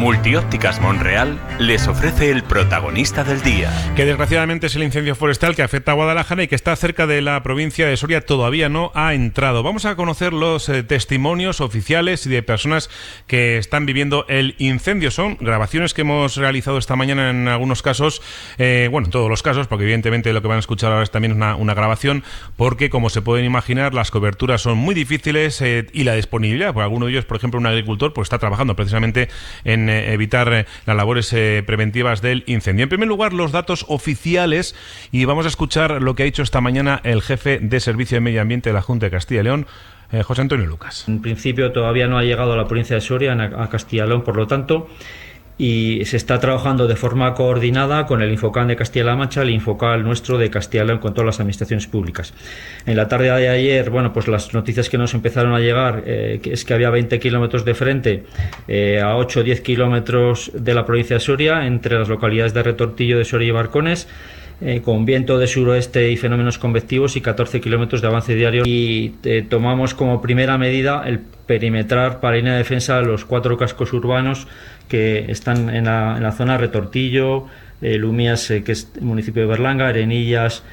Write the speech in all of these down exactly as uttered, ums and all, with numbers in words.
Multiópticas Monreal les ofrece el protagonista del día. Que desgraciadamente es el incendio forestal que afecta a Guadalajara y que está cerca de la provincia de Soria, todavía no ha entrado. Vamos a conocer los eh, testimonios oficiales y de personas que están viviendo el incendio. Son grabaciones que hemos realizado esta mañana en algunos casos, eh, bueno, en todos los casos, porque evidentemente lo que van a escuchar ahora es también una, una grabación, porque como se pueden imaginar, las coberturas son muy difíciles eh, y la disponibilidad, por alguno de ellos, por ejemplo, un agricultor, pues está trabajando precisamente en eh, evitar eh, las labores eh, preventivas del incendio. En primer lugar, los datos oficiales, y vamos a escuchar lo que ha dicho esta mañana el jefe de Servicio de Medio Ambiente de la Junta de Castilla y León, eh, José Antonio Lucas. En principio todavía no ha llegado a la provincia de Soria, a Castilla y León, por lo tanto, y se está trabajando de forma coordinada con el Infocal de Castilla-La Mancha, el Infocal nuestro de Castilla y León, con todas las administraciones públicas. En la tarde de ayer, bueno, pues las noticias que nos empezaron a llegar eh, que es que había veinte kilómetros de frente eh, a ocho o diez kilómetros de la provincia de Soria, entre las localidades de Retortillo, de Soria y Barcones, Eh, con viento de suroeste y fenómenos convectivos y catorce kilómetros de avance diario, y eh, tomamos como primera medida el perimetrar para línea de defensa los cuatro cascos urbanos que están en la, en la zona Retortillo, eh, Lumías, eh, que es el municipio de Berlanga, Arenillas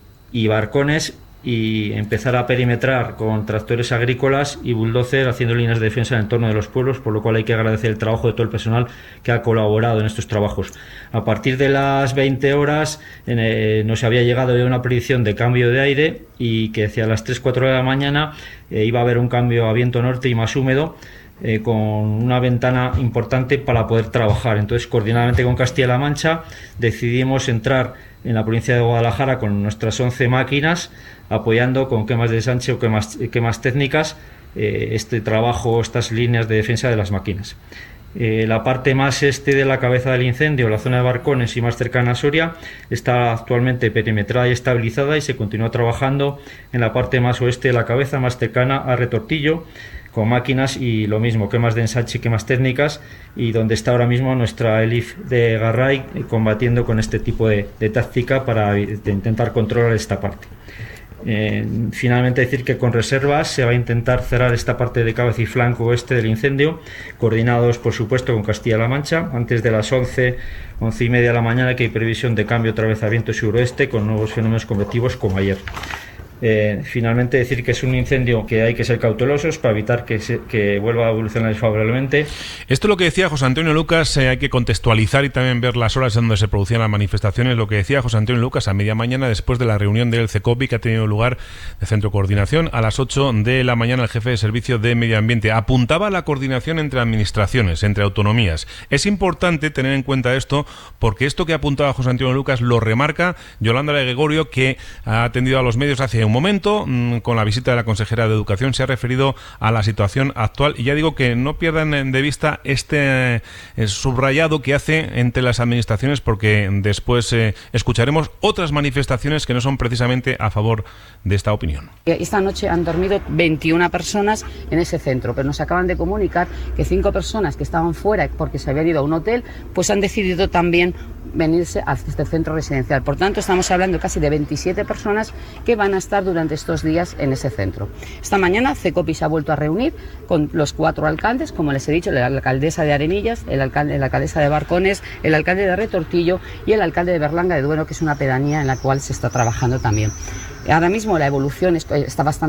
y Barcones, y empezar a perimetrar con tractores agrícolas y bulldozer haciendo líneas de defensa en el entorno de los pueblos, por lo cual hay que agradecer el trabajo de todo el personal que ha colaborado en estos trabajos. A partir de las veinte horas eh, nos había llegado ya una predicción de cambio de aire, y que hacia las tres cuatro de la mañana eh, iba a haber un cambio a viento norte y más húmedo, Eh, con una ventana importante para poder trabajar. Entonces, coordinadamente con Castilla-La Mancha, decidimos entrar en la provincia de Guadalajara con nuestras once máquinas, apoyando con quemas de ensanche o quemas, quemas técnicas eh, este trabajo, estas líneas de defensa de las máquinas. Eh, la parte más este de la cabeza del incendio, la zona de Barcones y más cercana a Soria, está actualmente perimetrada y estabilizada, y se continúa trabajando en la parte más oeste de la cabeza, más cercana a Retortillo, con máquinas y lo mismo, quemas de ensanche y quemas técnicas, y donde está ahora mismo nuestra ELIF de Garray eh, combatiendo con este tipo de, de táctica para de intentar controlar esta parte. Eh, finalmente decir que con reservas se va a intentar cerrar esta parte de cabeza y flanco oeste del incendio, coordinados por supuesto con Castilla-La Mancha, antes de las once, once y media de la mañana, que hay previsión de cambio otra vez a viento suroeste con nuevos fenómenos convectivos como ayer. Eh, finalmente decir que es un incendio que hay que ser cautelosos para evitar que, se, que vuelva a evolucionar desfavorablemente. Esto es lo que decía José Antonio Lucas, eh, hay que contextualizar y también ver las horas en donde se producían las manifestaciones. Lo que decía José Antonio Lucas a media mañana, después de la reunión del CECOPI que ha tenido lugar de Centro de Coordinación a las ocho de la mañana, el jefe de Servicio de Medio Ambiente apuntaba a la coordinación entre administraciones, entre autonomías. Es importante tener en cuenta esto, porque esto que apuntaba José Antonio Lucas lo remarca Yolanda de Gregorio, que ha atendido a los medios hace un momento, con la visita de la consejera de Educación. Se ha referido a la situación actual, y ya digo que no pierdan de vista este eh, subrayado que hace entre las administraciones, porque después eh, escucharemos otras manifestaciones que no son precisamente a favor de esta opinión. Esta noche han dormido veintiuna personas en ese centro, pero nos acaban de comunicar que cinco personas que estaban fuera porque se habían ido a un hotel, pues han decidido también venirse a este centro residencial. Por tanto, estamos hablando casi de veintisiete personas que van a estar durante estos días en ese centro. Esta mañana CECOPI se ha vuelto a reunir con los cuatro alcaldes, como les he dicho, la alcaldesa de Arenillas, el alcalde, la alcaldesa de Barcones, el alcalde de Retortillo y el alcalde de Berlanga de Duero, que es una pedanía en la cual se está trabajando también. Ahora mismo la evolución está bastante